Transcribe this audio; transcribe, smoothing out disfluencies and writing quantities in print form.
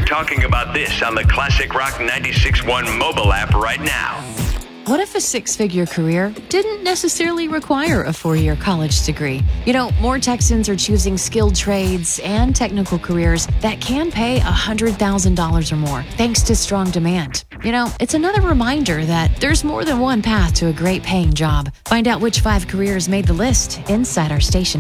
talking about this on the Classic Rock 96.1 mobile app right now. What if a six-figure career didn't necessarily require a four-year college degree? You know, more Texans are choosing skilled trades and technical careers that can pay $100,000 or more, thanks to strong demand. You know, it's another reminder that there's more than one path to a great paying job. Find out which 5 careers made the list inside our station